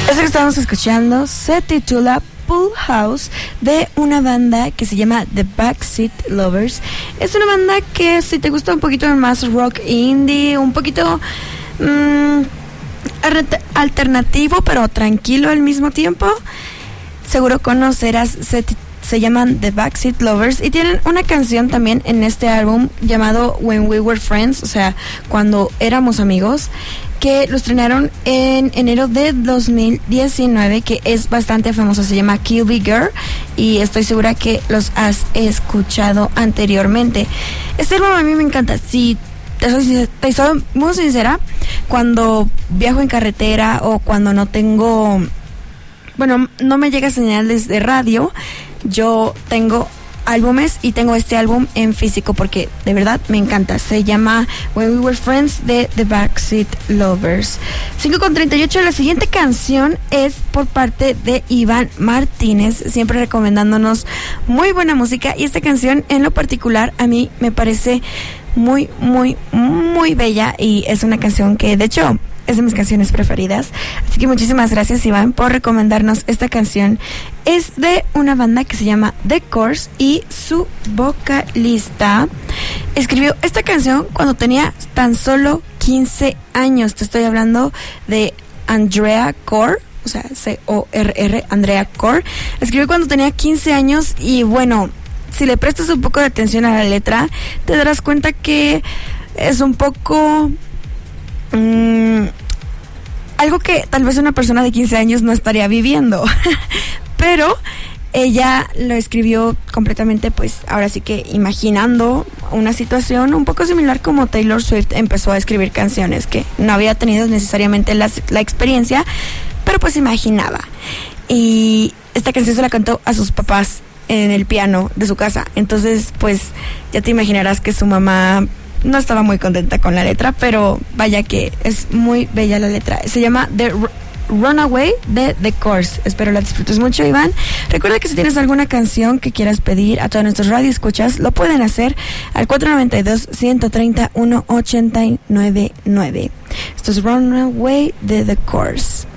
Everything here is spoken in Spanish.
Eso que estamos escuchando se titula Pool House, de una banda que se llama The Backseat Lovers. Es una banda que, si te gusta un poquito más rock indie, un poquito alternativo pero tranquilo al mismo tiempo, seguro conocerás. Se llaman The Backseat Lovers y tienen una canción también en este álbum llamado When We Were Friends, o sea, cuando éramos amigos, que lo estrenaron en enero de 2019, que es bastante famoso. Se llama Kill Me Girl y estoy segura que los has escuchado anteriormente. Este álbum a mí me encanta. Si te soy muy sincera, cuando viajo en carretera o cuando no me llega señales de radio, yo tengo álbumes y tengo este álbum en físico porque de verdad me encanta. Se llama When We Were Friends, de The Backseat Lovers. 5:38. La siguiente canción es por parte de Iván Martínez, siempre recomendándonos muy buena música, y esta canción en lo particular a mí me parece muy, muy, muy bella, y es una canción que de hecho es de mis canciones preferidas. Así que muchísimas gracias, Iván, por recomendarnos esta canción. Es de una banda que se llama The Corrs y su vocalista escribió esta canción cuando tenía tan solo 15 años. Te estoy hablando de Andrea Corr, o sea, C-O-R-R, Andrea Corr. La escribió cuando tenía 15 años y bueno, si le prestas un poco de atención a la letra, te darás cuenta que es un poco algo que tal vez una persona de 15 años no estaría viviendo. Pero ella lo escribió completamente, pues ahora sí que imaginando una situación un poco similar como Taylor Swift empezó a escribir canciones, que no había tenido necesariamente la experiencia, pero pues imaginaba. Y esta canción se la cantó a sus papás en el piano de su casa. Entonces pues ya te imaginarás que su mamá no estaba muy contenta con la letra, pero vaya que es muy bella la letra. Se llama The Runaway de The Corrs. Espero la disfrutes mucho, Iván. Recuerda que si tienes alguna canción que quieras pedir a todos nuestros radioescuchas, lo pueden hacer al 492-130-1899. Esto es Runaway de The Corrs.